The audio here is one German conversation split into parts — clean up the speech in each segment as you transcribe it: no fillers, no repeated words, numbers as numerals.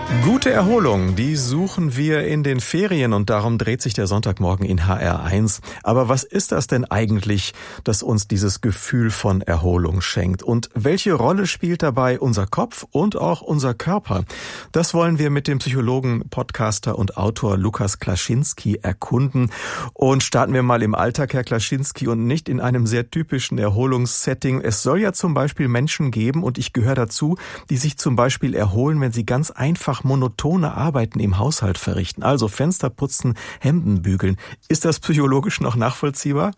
Gute Erholung, die suchen wir in den Ferien und darum dreht sich der Sonntagmorgen in HR1. Aber was ist das denn eigentlich, das uns dieses Gefühl von Erholung schenkt? Und welche Rolle spielt dabei unser Kopf und auch unser Körper? Das wollen wir mit dem Psychologen, Podcaster und Autor Lukas Klaschinski erkunden. Und starten wir mal im Alltag, Herr Klaschinski, und nicht in einem sehr typischen Erholungssetting. Es soll ja zum Beispiel Menschen geben, und ich gehöre dazu, die sich zum Beispiel erholen, wenn sie ganz einfach monotone Arbeiten im Haushalt verrichten, also Fenster putzen, Hemden bügeln. Ist das psychologisch noch nachvollziehbar?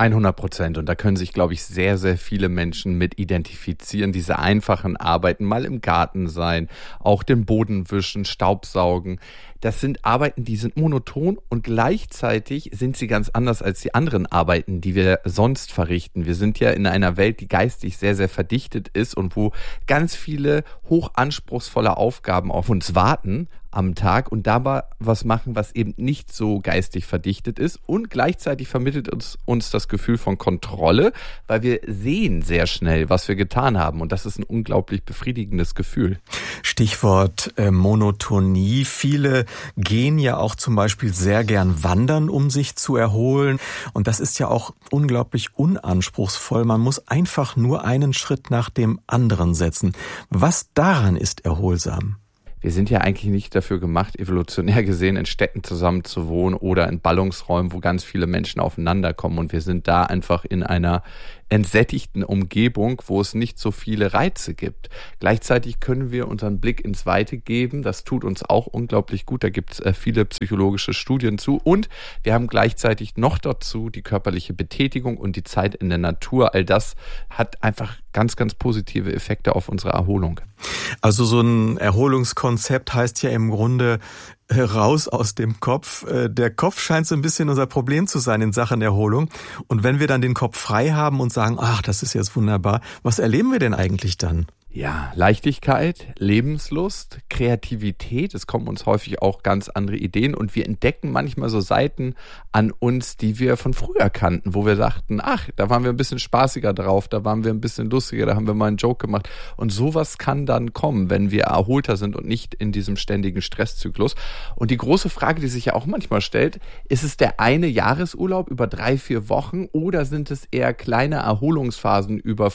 100%. Und da können sich, glaube ich, sehr, sehr viele Menschen mit identifizieren. Diese einfachen Arbeiten, mal im Garten sein, auch den Boden wischen, Staubsaugen. Das sind Arbeiten, die sind monoton und gleichzeitig sind sie ganz anders als die anderen Arbeiten, die wir sonst verrichten. Wir sind ja in einer Welt, die geistig sehr, sehr verdichtet ist und wo ganz viele hochanspruchsvolle Aufgaben auf uns warten am Tag und dabei was machen, was eben nicht so geistig verdichtet ist, und gleichzeitig vermittelt uns das Gefühl von Kontrolle, weil wir sehen sehr schnell, was wir getan haben, und das ist ein unglaublich befriedigendes Gefühl. Stichwort Monotonie. Viele gehen ja auch zum Beispiel sehr gern wandern, um sich zu erholen, und das ist ja auch unglaublich unanspruchsvoll. Man muss einfach nur einen Schritt nach dem anderen setzen. Was daran ist erholsam? Wir sind ja eigentlich nicht dafür gemacht, evolutionär gesehen in Städten zusammen zu wohnen oder in Ballungsräumen, wo ganz viele Menschen aufeinander kommen. Und wir sind da einfach in einer entsättigten Umgebung, wo es nicht so viele Reize gibt. Gleichzeitig können wir unseren Blick ins Weite geben. Das tut uns auch unglaublich gut. Da gibt es viele psychologische Studien zu. Und wir haben gleichzeitig noch dazu die körperliche Betätigung und die Zeit in der Natur. All das hat einfach ganz, ganz positive Effekte auf unsere Erholung. Also so ein Erholungskonzept heißt ja im Grunde raus aus dem Kopf. Der Kopf scheint so ein bisschen unser Problem zu sein in Sachen Erholung. Und wenn wir dann den Kopf frei haben und sagen, ach, das ist jetzt wunderbar, was erleben wir denn eigentlich dann? Ja, Leichtigkeit, Lebenslust, Kreativität. Es kommen uns häufig auch ganz andere Ideen und wir entdecken manchmal so Seiten an uns, die wir von früher kannten, wo wir dachten, ach, da waren wir ein bisschen spaßiger drauf, da waren wir ein bisschen lustiger, da haben wir mal einen Joke gemacht. Und sowas kann dann kommen, wenn wir erholter sind und nicht in diesem ständigen Stresszyklus. Und die große Frage, die sich ja auch manchmal stellt, ist es der eine Jahresurlaub über 3-4 Wochen oder sind es eher kleine Erholungsphasen über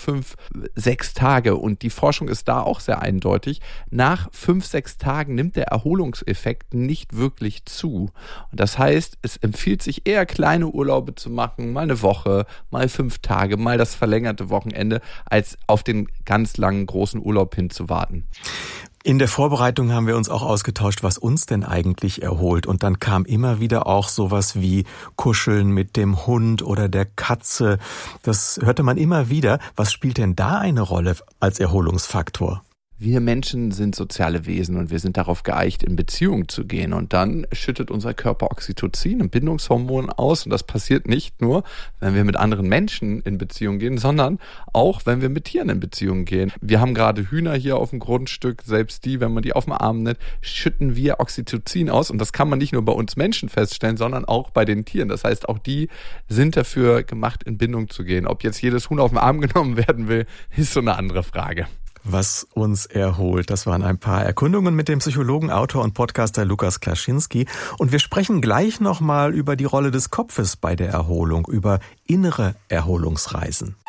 5-6 Tage? Und die Forschung ist da auch sehr eindeutig. Nach 5-6 Tagen nimmt der Erholungseffekt nicht wirklich zu. Und das heißt, es empfiehlt sich eher kleine Urlaube zu machen, mal eine Woche, mal 5 Tage, mal das verlängerte Wochenende, als auf den ganz langen großen Urlaub hinzuwarten. In der Vorbereitung haben wir uns auch ausgetauscht, was uns denn eigentlich erholt. Und dann kam immer wieder auch sowas wie Kuscheln mit dem Hund oder der Katze. Das hörte man immer wieder. Was spielt denn da eine Rolle als Erholungsfaktor? Wir Menschen sind soziale Wesen und wir sind darauf geeicht, in Beziehung zu gehen. Und dann schüttet unser Körper Oxytocin, ein Bindungshormon, aus. Und das passiert nicht nur, wenn wir mit anderen Menschen in Beziehung gehen, sondern auch, wenn wir mit Tieren in Beziehung gehen. Wir haben gerade Hühner hier auf dem Grundstück. Selbst die, wenn man die auf dem Arm nimmt, schütten wir Oxytocin aus. Und das kann man nicht nur bei uns Menschen feststellen, sondern auch bei den Tieren. Das heißt, auch die sind dafür gemacht, in Bindung zu gehen. Ob jetzt jedes Huhn auf den Arm genommen werden will, ist so eine andere Frage. Was uns erholt. Das waren ein paar Erkundungen mit dem Psychologen, Autor und Podcaster Lukas Klaschinski. Und wir sprechen gleich nochmal über die Rolle des Kopfes bei der Erholung, über innere Erholungsreisen.